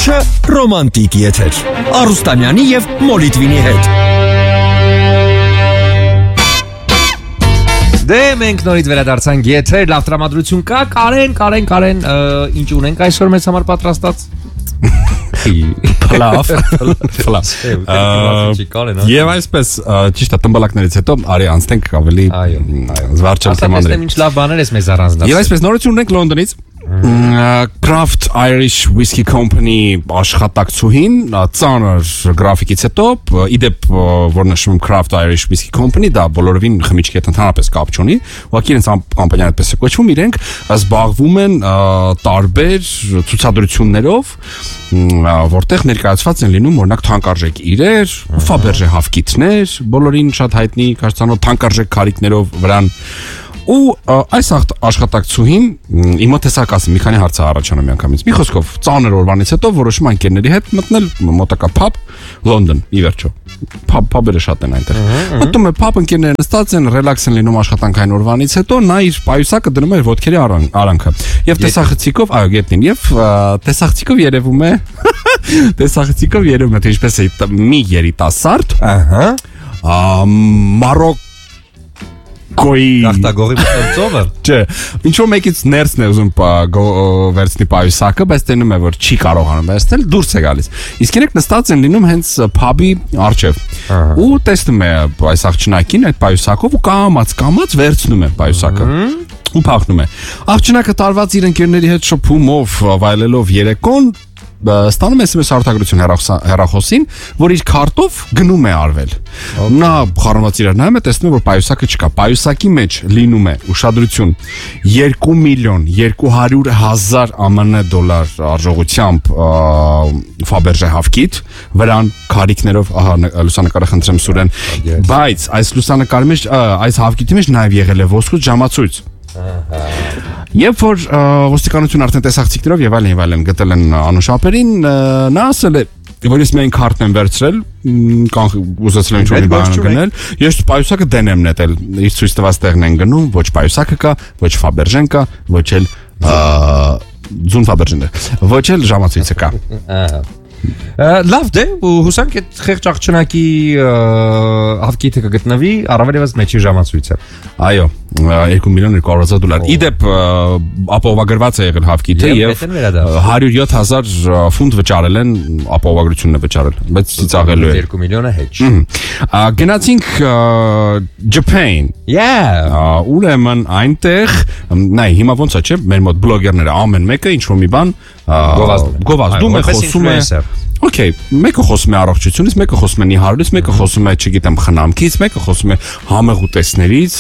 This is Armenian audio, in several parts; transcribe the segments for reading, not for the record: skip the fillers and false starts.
Վերջը ռոմանտիկ եթեր։ Արուստամյանի եւ Մոլիտվինի հետ։ Դե մենք նորից վերադարձանք եթեր, լավ տրամադրություն կա, Կարեն, ինչ ունենք այսօր մեզ համար պատրաստած։ Փլավ։ Եվ այսպես ճիշտ է տնբալակներից հետո արի անցնենք ավելի զվարճալ թեմաների։ Ասա ինչ լավ բաներ ես մեզ առանձնացրել։ Եվ այսպես նորություն ունենք Լոնդոնից Craft Irish Whiskey Company աշխատակցուհին ծանր գրաֆիկից հետո իդեպ որ նշում Craft Irish Whiskey Company դա բոլորովին խմիչքի հետ ընդհանրապես կապ չունի ուղղակի իրենց կամպանիան այդպես է կոչվում իրենք զբաղվում են տարբեր ցուցադրություններով որտեղ ներկայացված են լինում օրինակ թանկարժեք իրեր, Fabergé հավկիթներ, բոլորին շատ հայտնի կարծանոթ թանկարժեք քարիկներով վրան ու այս աշխատակցուհին իմ մոտ էսա կասեմ մի քանի հարց առաջանում միանգամից մի խոսքով ծանր օրվանից հետո որոշում անկերների հետ մտնել մոտակա pub Լոնդոն ի վերջո pub-երը շատ են այնտեղ մտնում է pub ընկերները նստած են ռելաքս են լինում աշխատանքային օրվանից հետո նա իր պայուսակը դնում է ոտքերի արանքը եւ տեսախցիկով այո գետնին եւ տեսախցիկով երևում է թե ինչպես է մի երիտասարդ մարոկ Գախտագողի մտածողը Չէ, ինչ որ մեկից ներսն է ուզում վերցնի պայուսակը, բայց տենում է որ չի կարողանում վերցնել, դուրս է գալիս։ Իսկ իրենք նստած են լինում հենց pub-ի առջև։ Ու տեսնում է այս աղջնակին այդ պայուսակով ու կամած վերցնում է պայուսակը։ Ու փախնում է։ Աղջնակը տարված իր ընկերների հետ շփումով, վայելելով երեկոն ստանում է SMS արտագրություն հեռախոսին, որ իր քարտով գնում է արվել։ Նա խառնված իրար նայում է, տեսնում է, որ պայուսակը չկա։ Պայուսակի մեջ լինում է ուշադրություն 2.200.000 ԱՄՆ դոլար արժողությամբ Fabergé հավկիթ, վրան քարիկներով, ահա լուսանկարը խնդրեմ Սուրեն, բայց այս լուսանկարի մեջ, այս հավկիթի մեջ նաև եղել է ոսկու ժամացույց։ Երբ որ ոստիկանությունը արդեն տեսախցիկներով եւ այլն գտել են անուշապերին, նա ասել է, որ ես միայն քարտն եմ վերցրել, ուզեցել եմ ինչ-որ մի բան գնել, ես պայուսակը դեն եմ նետել, իր ցույց տված տեղն են գնում, ոչ պայուսակը կա, ոչ Fabergé-ն կա, ոչ էլ ձուն Fabergé-ն է, ոչ էլ ժամացույցը կա։ Լավ դե հուսանք այդ խեղճ աղջնակի հավկիթը կգտնվի առավել եւս մեջի ժամացույցը այո 2.200.000 դոլար իդեպ ապահովագրված է եղել հավկիթը եւ 107,000 ֆունտ վճարել են ապահովագրությունն է վճարել բայց ծիծաղելու է 2 միլիոնը հեչ գնացինք Japan ուրեմն այնտեղ նայ հիմա ոնց է չէ մեր մոտ բլոգերները ամեն մեկը ինչ որ մի բան գովազդում է խոսում է Okay, մեկը խոսում է առողջությունից, մեկը խոսում է նիհարից, մեկը խոսում է, չգիտեմ, խնամքից, մեկը խոսում է համեղ ուտեստներից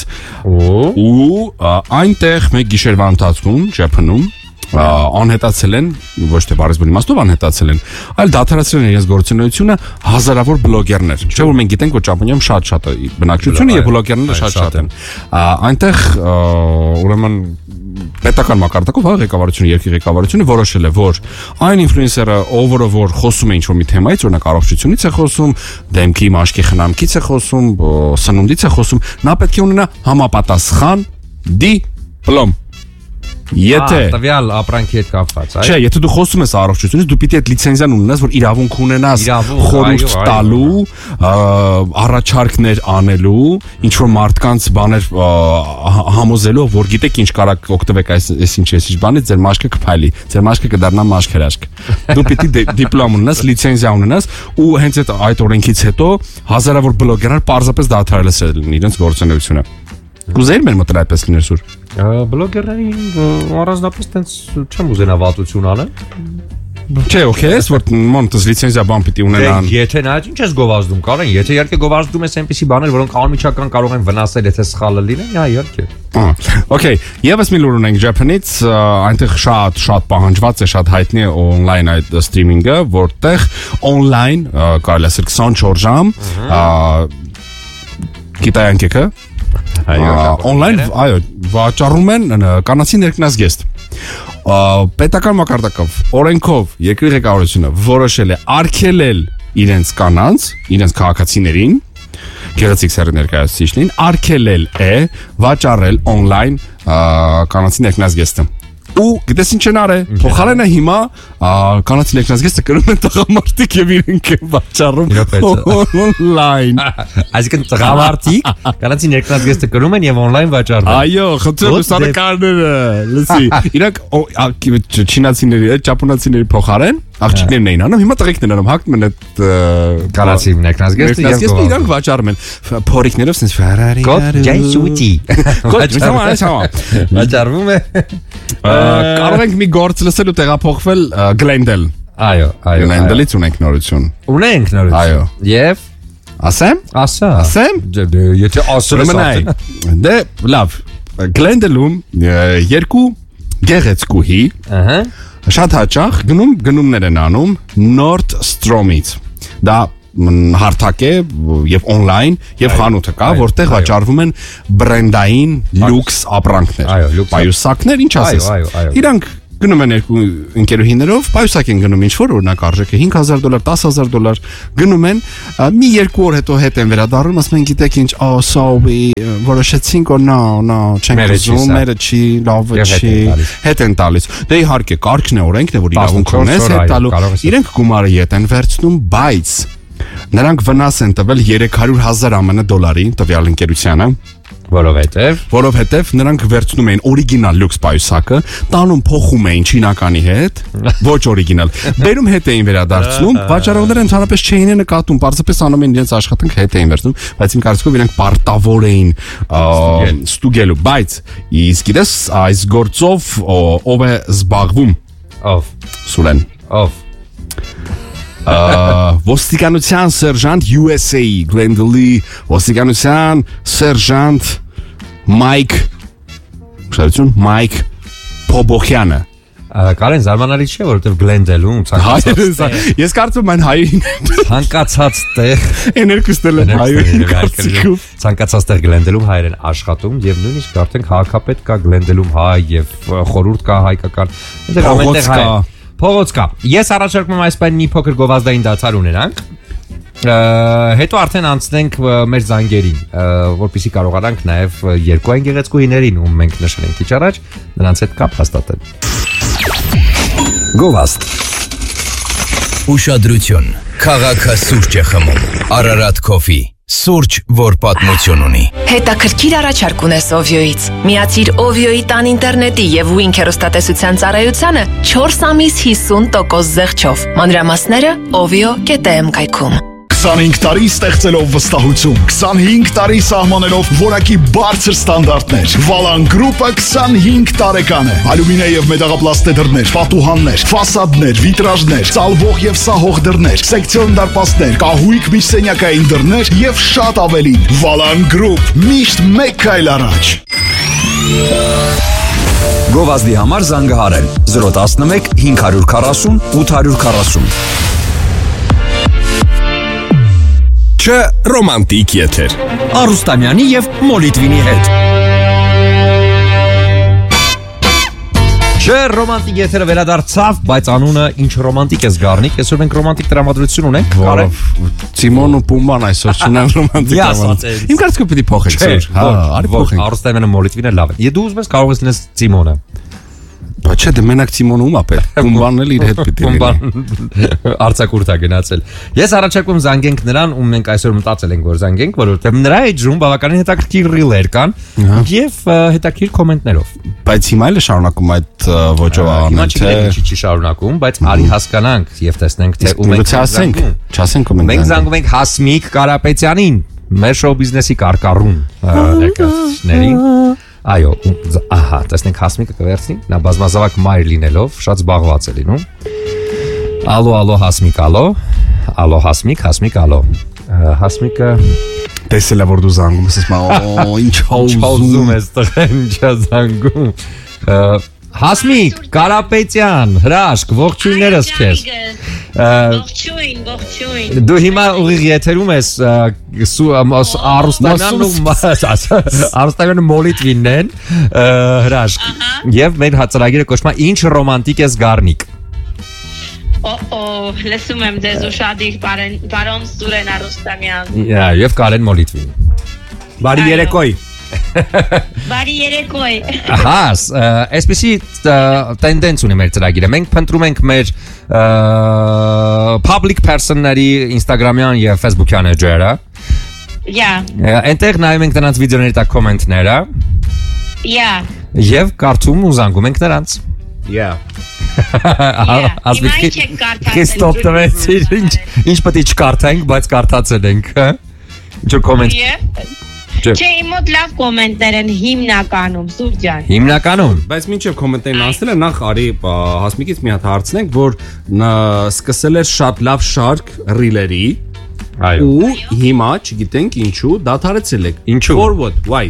ու այնտեղ մեկ գիշերվա ընթացքում Japan-ում անհետացել են, ոչ թե բառեզբուն իմաստով անհետացել են, այլ դադարեցրել են իրենց գործունեությունը հազարավոր բլոգերներ։ Չէ՞ որ մենք գիտենք, որ Ճապոնիայում շատ է բնակչությունը եւ բլոգերները շատ են։ Այնտեղ ուրեմն պետական մակարդակով ղեկավարությունը, երկրի ղեկավարությունը որոշել է, որ այն ինֆլուենսերը, որ խոսում է ինչ-որ մի թեմայից, օրինակ առողջությունից է խոսում, դեմքի, մաշկի խնամքից է խոսում, սնունդից է խոսում, նա պետք է ունենա համապատասխան դիպլոմ։ Եթե տվյալ ապրանքի հետ կապված, այո։ Չէ, եթե դու խոսում ես առողջությունից, դու պիտի այդ լիցենզիան ունենաս, որ իրավունք ունենաս խորհուրդ տալու, առաջարկներ անելու, ինչ որ մարդկանց բաներ համոզելով, որ գիտեք ինչ կարաք օգտվեք այս ինչ բանից, ձեր մաշկը կփայլի, ձեր մաշկը կդառնա մաշկերաշկ։ Դու պիտի դիպլոմ ունենաս, լիցենզիա ունենաս ու հենց այդ օրենքից հետո հազարավոր բլոգերներ պարզապես դադարեցրել իրենց գործունեությունը։ Կուզեիր մեր մոտ այդպես լիներ սուր։ Բլոգերներին առանձնապես տենց չեմ ուզենա վատություն անել։ Չէ, օքեյ, որ մոնտես լիցենզիա բան պիտի ունենան։ Եթե նայած ինչ ես գովազդում, Կարեն, եթե իհարկե գովազդում ես այնպիսի բաներ, որոնք անմիջական կարող են վնասել, եթե սխալը լինեն, իհարկե։ Okay, եւս մի լուր ունենք Japan-ից, այնտեղ շատ պահանջված է, շատ հայտնի է on-line այդ սթրիմինգը, որտեղ on-line կարելի ասել 24 ժամ գիտայան կեքը on-line այո վաճառում են կանացի ներքնազգեստ պետական մակարդակով օրենքով երկրի ղեկավարությունը որոշել է արգելել իրենց կանանց, իրենց քաղաքացիներին գեղեցիկ սերի ներկայացուցիչներին արգելել է վաճառել on-line կանացի ներքնազգեստը Ու գիտես ինչ են արել։ Փոխարենը հիմա կանացի ներքնազգեստը կրում են տղամարդիկ եւ իրենք են վաճառում on-line։ Այսինքն տղամարդիկ կանացի ներքնազգեստը կրում են եւ on-line վաճառում։ Այո, խնդրում եմ սարքարները։ Լսի, իրանք չինացիների, ճապոնացիների փոխարեն աղջիկներն էին անում, հիմա տղեկներն անում, հակնում են այդ կանացի ներքնազգեստը եւ իրանք վաճառում են փորիկներով sense Ferrari։ Ջայսուտի։ Վաճառվում է։ Կարող ենք մի գործ լսել ու տեղափոխվել Glendale։ Այո, այո։ Glendale-ից ունենք նորություն։ Ունենք նորություն։ Այո։ Եվ ասեմ։ Ասեմ։ Եթե ասում ես դե լավ։ Glendale-ում երկու գեղեցկուհի, ահա, շատ հաճախ գնումներ են անում Nordstrom-ից։ Դա հարթակ է եւ on-line եւ խանութը կա, որտեղ վաճառվում են բրենդային լյուքս ապրանքներ, պայուսակներ, ինչ ասես։ Իրանք գնում են երկու ընկերուհիներով, պայուսակ են գնում ինչ-որ օրինակ արժեքը $5,000, $10,000 գնում են, մի երկու օր հետո հետ են վերադառնում, ասում են գիտեք ինչ, sorry, որոշեցինք or no, չենք ուզում, մերը չի, լավը չի, հետ են տալիս։ Դե իհարկե կարգն է, օրենքն է, որ իրավունք ունես հետ տալու։ Իրենք գումարը ետ են վերցնում, բայց նրանք վնաս են տվել $300,000 ԱՄՆ տվյալ ընկերությանը, որովհետև նրանք վերցնում էին օրիգինալ լյուքս պայուսակը, տանում փոխում էին չինականի հետ, ոչ օրիգինալ, բերում հետ էին վերադարձնում, վաճառողները ընդհանրապես չէին նկատում, պարզապես անում էին իրենց աշխատանք հետ էին վերցնում, բայց իմ կարծիքով իրենք պարտավոր էին ստուգելու, բայց իսկ գիտես այս գործով ով է զբաղվում։ Ով։ Սուրեն։ Ով։ Ոստիկանության սերժանտ USA Glendale-ի ոստիկանության սերժանտ Մայք Փոբոխյանը։ Կարեն զարմանալի չէ, որովհետև Glendale-ում ես կարծում եմ հային ցանկացած տեղ էներկուստել են հային ցանկացած տեղ Glendale-ում հայեր են աշխատում եւ նույնիսկ արդեն քաղաքապետ կա Glendale-ում հայ եւ խորհուրդ կա հայկական այնտեղ ամենտեղ հայ փողոց կա։ Ես առաջարկում եմ այս պայն մի փոքր գովազդային դադար ունենանք։ Հետո արդեն անցնենք մեր զանգերին, որպեսզի կարողանանք նաև երկու այն գեղեցկուհիներին, ում մենք նշել ենք քիչ առաջ, նրանց հետ կապ հաստատել։ Գովազդ։ Ուշադրություն։ Քաղաքը սուրճ է խմում։ Ararat Coffee։ Սուրճ, որ պատմություն ունի։ Հետաքրքիր առաջարկ ունես Ovio-ից։ Միացիր Ovio-ի տան ինտերնետի եւ Wink հեռուստատեսության ծառայությանը 4 ամիս 50% զեղչով։ Մանրամասները ovio.am կայքում։ 25 տարի ստեղծելով վստահություն, 25 տարի սահմանելով որակի բարձր ստանդարտներ։ Վալան գրուպը 25 տարեկան է։ Ալյումինե եւ մետաղապլաստե դռներ, պատուհաններ, ֆասադներ, վիտրաժներ, ծալվող եւ սահող դռներ, սեկցիոն դարպասներ, կահույք միջսենյակային դռներ եւ շատ ավելին։ Վալան գրուպ, միշտ մեկ քայլ առաջ։ Գովազդի համար զանգահարել 011 540 840։ Ռոմանտիկ եթեր Արուստամյանի եւ Մոլիտվինի հետ։ Ռոմանտիկ եթերը վերադարձավ, բայց անունը ինչ ռոմանտիկ է զգարնիկ։ Այսօր մենք ռոմանտիկ տրամադրություն ունենք։ Կարեն Սիմոն ու Պումբան այսօր չունեն ռոմանտիկ տրամադրություն։ Իմ կարծիքով պիտի փոխենք սուր։ Հա, արի փոխենք։ Արուստամյանը Մոլիտվինը լավ է։ Եթե դու ուզում ես կարող ես լինես Սիմոնը։ Բայց չէ, դե մենակ Սիմոնը ում ապել։ Պումբանն էլ իր հետ պիտի լինի։ Պումբան արձակուրդ է գնացել։ Ես առաջարկում զանգենք նրան, ում մենք այսօր մտածել ենք, որ զանգենք, որովհետև նրա էջում բավականին հետաքրքիր ռիլեր կան եւ հետաքրքիր կոմենտներով։ Բայց հիմա էլ է շարունակում այդ ոճով անել, թե չի շարունակում, բայց արի հասկանանք եւ տեսնենք թե ում ենք ասենք, չասենք կոմենտ։ Մենք զանգում ենք Հասմիկ Կարապետյանին, մեր շոու բիզնեսի կարկառուն ներկայացուցիչներին։ Այո, ահա, տեսնենք Հասմիկը կվերցնի, նա բազմազավակ մայր լինելով, շատ զբաղված է լինում։ Ալո, Հասմիկ, ալո, Հասմիկ, ալո։ Հասմիկը տեսել է որ դու զանգում ես, ասում ինչ ուզում ես տղեն, ինչա զանգում։ Հասմիկ, Կարապետյան, հրաշք, ողջույններս քեզ։ Ողջույն։ Դու հիմա ուղիղ եթերում ես Արուստամյանը Մոլիտվինն են, հրաշք։ Եվ մեր ծրագիրը կոչվում է Ինչ ռոմանտիկ է զգարնիկ։ Լսում եմ ձեզ ուշադիր, պարոն Սուրեն Արուստամյան։ Եվ Կարեն Մոլիտվին։ Բարի երեկոյ։ Բարի երեկո է։ Հաս, այսպեսի տենդենս ունի մեր ծրագիրը։ Մենք փնտրում ենք մեր public person-ների Instagram-յան եւ Facebook-յան էջերը։ Այնտեղ նայում ենք նրանց վիդեոների տակ կոմենտները։ Եվ կարդում ու զանգում ենք նրանց։ Ասպիտ Քրիստոֆ տվեցիր, ինչ պետք է չկարդանք, բայց կարդացել ենք, հա։ Ինչ կոմենտ։ Չէ, իմ մոտ լավ կոմենտներ են հիմնականում, Սուրճ ջան։ Հիմնականում։ Բայց մինչև կոմենտերն անցնելը նախ արի Հասմիկից մի հատ հարցնենք, որ սկսել էր շատ լավ շարք ռիլերի։ Ու հիմա չգիտենք ինչու դադարեցել եք։ Ինչու։ For what? Why?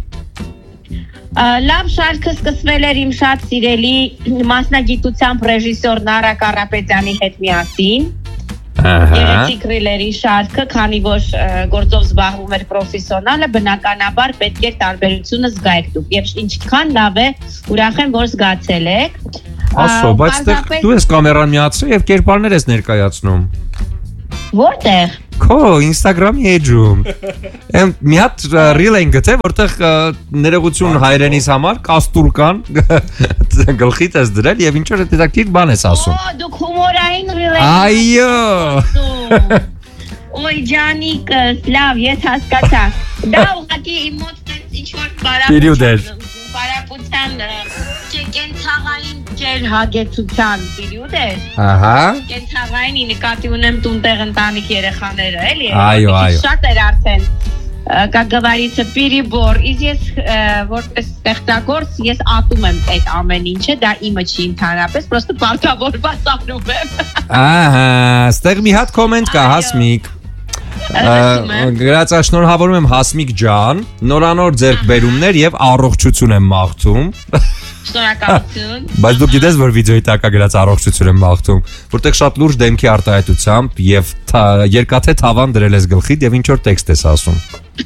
Լավ շարքը սկսվել էր իմ շատ սիրելի մասնագիտությամբ ռեժիսոր Նարա Կարապետյանի հետ միասին։ Երեցիկ ռիլերի շարքը, քանի որ գործով զբաղվում էր պրոֆեսիոնալը, բնականաբար պետք է տարբերությունը զգայք դուք։ Եվ ինչքան լավ է, ուրախ եմ, որ զգացել եք։ Ասո, բայց դու ես կամերան միացրել եւ կերպարներ ես ներկայացնում։ Որտեղ։ Քո Instagram-ի էջում։ Մի հատ reel են գտե, որտեղ ներողություն հայրենիս համար կաստուր կան, գլխիդ ես դրել եւ ինչ որ հետաքրքիր բան ես ասում։ Օ, դուք հումորային reel եք։ Այո։ Ոյ ջանիկս, լավ, ես հասկացա։ Դա ուղղակի իմ մոտ ինչ որ բարապության կենցաղային ջեր հագեցության պերիոդ է։ Ահա։ Կենցաղային նկատի ունեմ տունտեղ ընտանիք երեխաները, էլի։ Այո։ Շատ էր արդեն, как говорится, перебор։ Իսկ ես որպես ստեղծագործ ես ատում եմ այդ ամեն ինչը, դա իմը չի ընդհանրապես, պրոստը պարտավորված անում եմ։ Ահա, ստեղ մի հատ կոմենտ կա, Հասմիկ։ Գրածա շնորհավորում եմ Հասմիկ ջան, նորանոր ձեռքբերումներ եւ առողջություն եմ մաղթում։ Շնորհակալություն։ Բայց դու գիտես, որ վիդեոյի տակ կա գրած առողջություն եմ մաղթում, որտեղ շատ լուրջ դեմքի արտահայտությամբ եւ երկաթե թավան դրել ես գլխիդ եւ ինչ որ տեքստ ես ասում։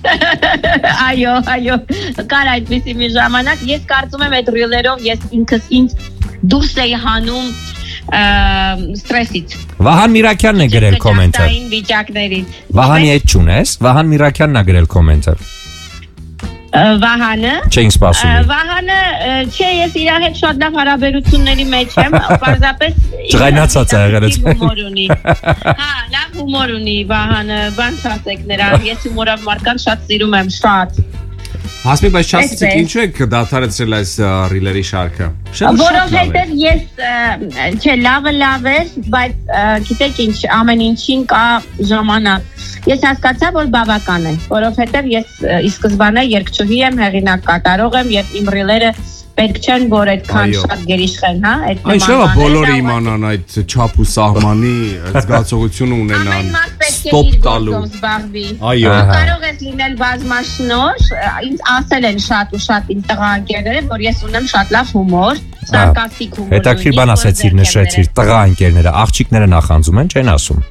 Այո, կար այդպիսի մի ժամանակ, ես կարծում եմ այդ ռիլերով ես ինքս ինձ դուրս էի հանում ստրեսից։ Վահան Միրաքյանն է գրել կոմենտը։ Վիճակներից։ Վահանի հետ չունես, Վահան Միրաքյանն է գրել կոմենտը։ Վահանը։ Չէին սպասում։ Վահանը, չէ, ես իր հետ շատ լավ հարաբերությունների մեջ եմ, պարզապես ջղայնացած է եղել այդ։ Հումոր ունի։ Հա, լավ հումոր ունի Վահանը, բան չասեք նրան, ես հումորով մարդկանց շատ սիրում եմ, շատ։ Հասմիկ, բայց չասեցիք ինչու եք դադարեցրել այս ռիլերի շարքը։ Որովհետև ես, չէ, լավը լավ է, բայց գիտեք ինչ, ամեն ինչին կա ժամանակ։ Ես հասկացա, որ բավական է, որովհետև ես ի սկզբանե երգչուհի եմ, հեղինակ կատարող եմ եւ իմ ռիլերը պետք չեն, որ այդքան շատ գերիշխեն, հա, այդ Այն չէ՞ բոլորը իմանան այդ չափ ու սահմանի զգացողությունը ունենան ստոպ տալու։ Այո։ Կարող ես լինել բազմաշնորհ, ինձ ասել են շատ ու շատ իմ տղաընկերները, որ ես ունեմ շատ լավ հումոր, սարկաստիկ հումոր։ Հետաքրքիր բան ասեցիր, նշեցիր, տղաընկերները, աղջիկները նախանձում են, չեն ասում։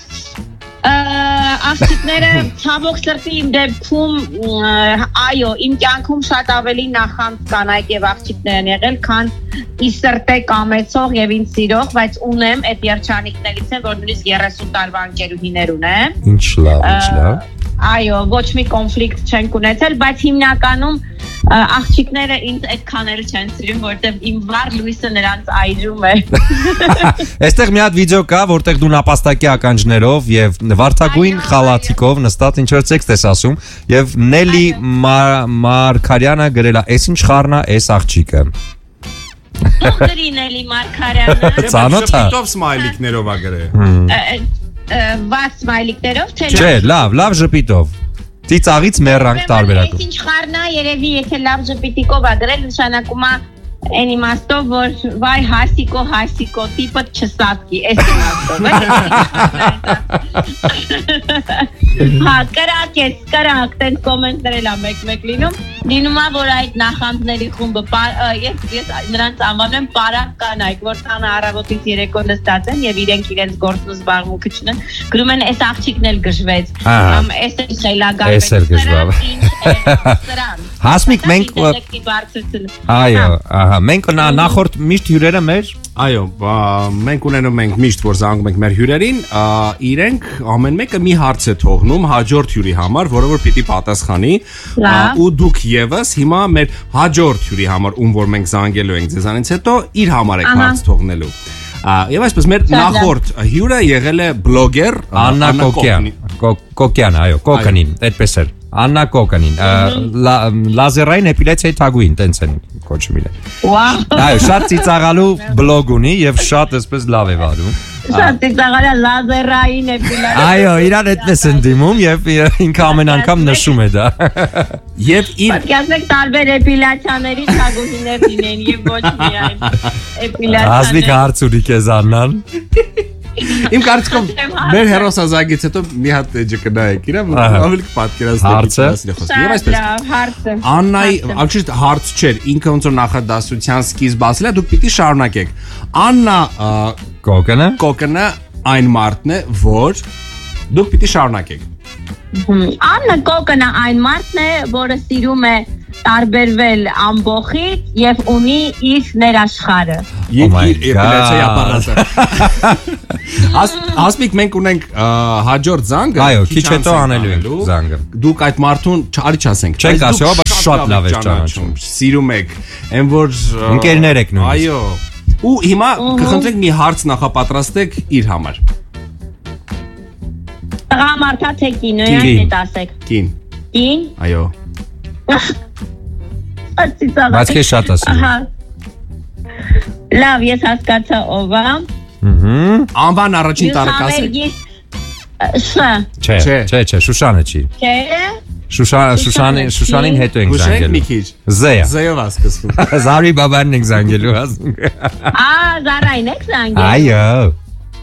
Աղջիկները ցավոք սրտի իմ դեպքում այո, իմ կյանքում շատ ավելի նախանձ կանայք եւ աղջիկներ են եղել, քան ի սրտե կամեցող եւ ինձ սիրող, բայց ունեմ այդ երջանիկներից են, որ նույնիսկ 30 տարվա ընկերուհիներ ունեմ։ Ինչ լավ։ Այո, ոչ մի կոնֆլիկտ չենք ունեցել, բայց հիմնականում աղջիկները ինձ այդքաները չեն սիրում, որտեղ իմ վառ լույսը նրանց այրում է։ Այստեղ մի հատ վիդեո կա, որտեղ դու նապաստակի ականջներով եւ վարդագույն խալաթիկով նստած ինչ որ տեքստ ես ասում եւ Նելի Մարկարյանը գրել է, «Էս ինչ խառնա, էս աղջիկը»։ Դուքրի Նելի Մարկարյանը։ Ծանոթ է։ Շփիտով սմայլիկներով ա գրել։ Վատ սմայլիկներով թե Չէ, լավ ժպիտով։ Ծիծաղից մեռանք տարբերակով։ Ինչ խառնա, երևի եթե լավ ժպիտիկով ա գրել, նշանակում է այն իմաստով, որ վայ հասիկո տիպը չսատկի, այս իմաստով, հա, կրակ, տենց կոմենտներ էլ ա մեկ լինում, լինում է, որ այդ նախանձների խումբը, ես նրանց անվանում եմ պարակ կանայք, որ տանը առավոտից երեկո նստած են և իրենք իրենց գործն ու զբաղմունքը չունեն, գրում են այս աղջիկն էլ գժվեց, այս էլ խելագարվեց, Հասմիկ, մենք մենք նախորդ միշտ հյուրերը մեր Այո, մենք ունենում ենք միշտ որ զանգում ենք մեր հյուրերին, իրենք ամեն մեկը մի հարց է թողնում հաջորդ հյուրի համար, որը որ պիտի պատասխանի, ու դուք եւս հիմա մեր հաջորդ հյուրի համար, ում որ մենք զանգելու ենք ձեզանից հետո, իր համար եք հարց թողնելու։ Եվ այսպես մեր նախորդ հյուրը եղել է բլոգեր Աննա Կոկյան, այո, Կոկանին, այդպես էր։ Աննա Կոկանին, լազերային էպիլյացիայի թագուհին, տենց են կոչում իրեն։ Այո, շատ ծիծաղալու բլոգ ունի եւ շատ այսպես լավ է վարում։ Շատ ծիծաղալա լազերային էպիլյացիա։ Այո, իրան այդպես են դիմում եւ ինքը ամեն անգամ նշում է դա։ Եվ պատկերացնեք տարբեր էպիլյացիաների թագուհիներ լինեն եւ ոչ միայն էպիլյացիաներ։ Ազնիք հարց ունի քեզ Աննան։ Իմ կարծիքով մեր հերոսազանգից հետո մի հատ էջը կնայեք իրան, ավելի կպատկերացնեք։ Եվ այսպես Աննայի, actually հարց չէր, ինքը ոնց որ նախադասության սկիզբ ասել է, դուք պիտի շարունակեք։ Աննա Կոկանը այն մարդն է, որ դուք պիտի շարունակեք։ Աննա Կոկանը այն մարդն է, որը սիրում է տարբերվել ամբողից եւ ունի իր ներաշխարը։ Եվ իր էպիլյացիայի ապարատը։ Ասմիկ մենք ունենք հաջորդ զանգը։ Այո, քիչ հետո անելու ենք զանգը։ Դուք այդ մարդուն չարի չասենք։ Չեք ասի, բայց շատ լավ է ճանաչում։ Սիրում եք, այն որ ընկերներ եք նույնիսկ։ Այո։ Ու հիմա կխնդրենք մի հարց նախապատրաստեք իր համար։ Տղամարդա թե կին, այդ ասեք։ Կին։ Կին։ Այո։ Բայց քեզ շատ ասում։ Լավ, ես հասկացա ով է։ Անվան առաջին տարեք ասեք։ Չէ, Շուշանը չի։ Չէ։ Շուշանին հետո ենք զանգելու։ Զեյա։ Զեյով ասկսվում։ Զարի բաբանն ենք զանգելու ասում։ Զարային եք զանգել։ Այո։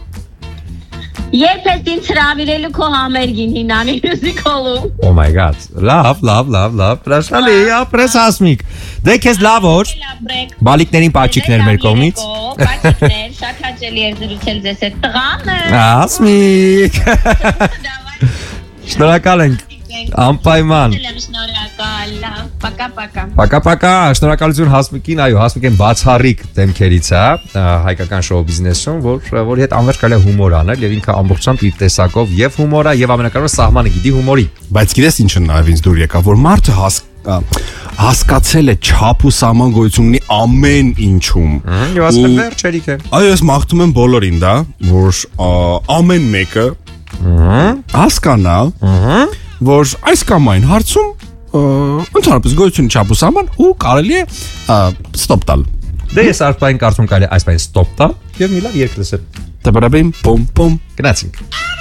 Երբ ես ինձ հրավիրելու քո համերգին հինանի մյուզիկոլում։ Oh my god. Լավ, հրաշալի, ապրես ասմիկ։ Դե քեզ լավ օր։ Բալիկներին պաչիկներ մեր կողմից։ Պաչիկներ, շատ հաճելի էր զրուցել ձեզ հետ տղամը։ Ասմիկ։ Շնորհակալ ենք։ Անպայման։ Պակա, շնորհակալություն Հասմիկին, այո, Հասմիկեն բացառիկ դեմքերից է հայկական շոու բիզնեսում, որի հետ անվերջ կարելի է հումոր անել եւ ինքը ամբողջությամբ իր տեսակով եւ հումոր է եւ ամենակարևորը սահմանը գիտի հումորի։ Բայց գիտես ինչը նաեւ ինձ դուր եկավ, որ մարդը հասկացել է չափ ու սահման գոյություն ունի ամեն ինչում։ Եվ ասել վերջերիք է։ Այո, ես մաղթում եմ բոլորին դա, որ ամեն մեկը հասկանա, որ այս կամ այն հարցում ընդհանրապես գոյություն չափ ու սահման ու կարելի է ստոպ տալ։ Դե ես արփային կարծում կարելի այսպես ստոպ տալ եւ մի լավ երգ լսել։ Տպրաբեմ պոմ պոմ գնացինք։